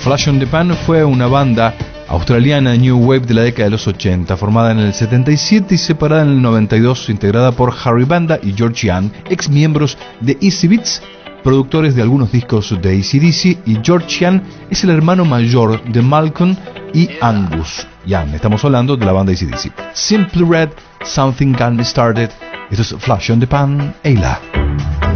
Flash on the Pan fue una banda australiana New Wave de la década de los 80, formada en el 77 y separada en el 92, integrada por Harry Vanda y George Young, ex miembros de Easy Beats, productores de algunos discos de AC/DC, y George Young es el hermano mayor de Malcolm y Angus Young. Estamos hablando de la banda AC/DC. Simply Red, Something Got Me Started. Esto es Flash on the Pan, Ayla.